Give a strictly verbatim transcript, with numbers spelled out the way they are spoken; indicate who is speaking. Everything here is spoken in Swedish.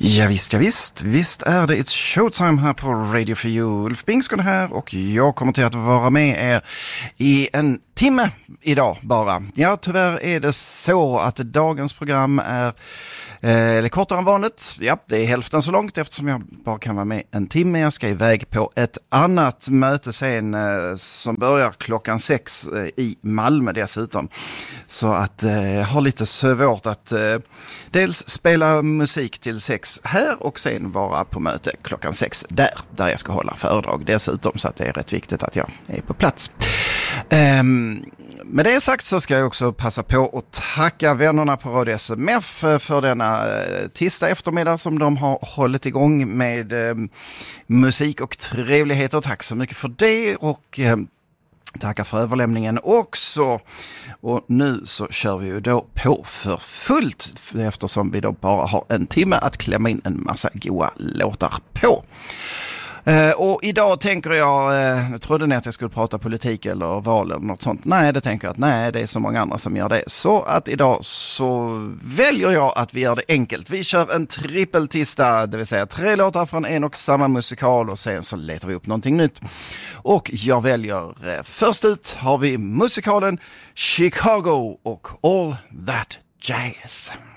Speaker 1: Ja visst, ja visst. Visst är det It's Showtime här på Radio for You. Ulf Bingskon här och jag kommer till att vara med er i en timme idag bara. Ja, tyvärr är det så att dagens program är eh, kortare än vanligt. Ja, det är hälften så långt eftersom jag bara kan vara med en timme. Jag ska iväg på ett annat möte sen eh, som börjar klockan sex eh, i Malmö dessutom. Så att eh, jag har lite svårt att eh, dels spela musik till sex här och sen vara på möte klockan sex där, där jag ska hålla föredrag dessutom, så att det är rätt viktigt att jag är på plats. Um, med det sagt så ska jag också passa på att tacka vännerna på Radio S M F för denna uh, tisdag eftermiddag som de har hållit igång med um, musik och trevligheter. Tack så mycket för det och um, tackar för överlämningen också. Och nu så kör vi ju då på för fullt eftersom vi då bara har en timme att klämma in en massa goa låtar på. Uh, och idag tänker jag, uh, nu trodde ni att jag skulle prata politik eller val eller något sånt. Nej, det tänker jag att nej, det är så många andra som gör det. Så att idag så väljer jag att vi gör det enkelt. Vi kör en trippeltista, det vill säga tre låtar från en och samma musikal och sen så letar vi upp någonting nytt. Och jag väljer, uh, först ut har vi musikalen Chicago och All That Jazz.